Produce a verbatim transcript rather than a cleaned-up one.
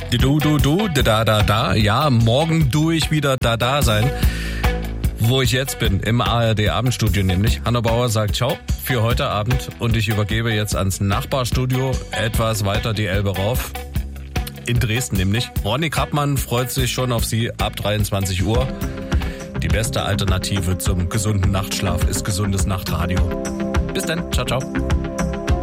Du, du, du, da, da, da. Ja, morgen tu ich wieder da, da sein. Wo ich jetzt bin, im A R D-Abendstudio nämlich. Hanno Bauer sagt ciao für heute Abend und ich übergebe jetzt ans Nachbarstudio etwas weiter die Elbe rauf. In Dresden nämlich. Ronny Krappmann freut sich schon auf Sie ab dreiundzwanzig Uhr. Die beste Alternative zum gesunden Nachtschlaf ist gesundes Nachtradio. Bis dann, ciao, ciao.